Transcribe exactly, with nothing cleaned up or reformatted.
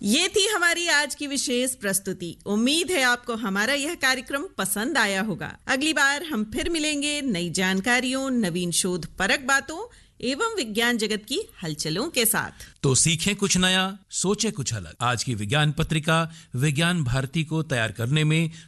ये थी हमारी आज की विशेष प्रस्तुति। उम्मीद है आपको हमारा यह कार्यक्रम पसंद आया होगा। अगली बार हम फिर मिलेंगे नई जानकारियों, नवीन शोध परक बातों एवं विज्ञान जगत की हलचलों के साथ। तो सीखें कुछ नया, सोचें कुछ अलग। आज की विज्ञान पत्रिका विज्ञान भारती को तैयार करने में